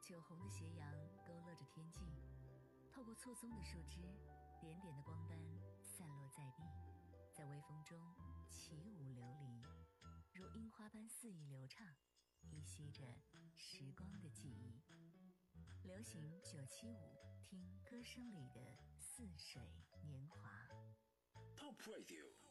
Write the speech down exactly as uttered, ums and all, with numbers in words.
酒红的斜阳勾勒着天际，透过错综的树枝，点点的光斑散落在地，在微风中起舞流离，如樱花般肆意流畅，依稀着时光的记忆。流行九七五，听歌声里的似水年华。 Top Radio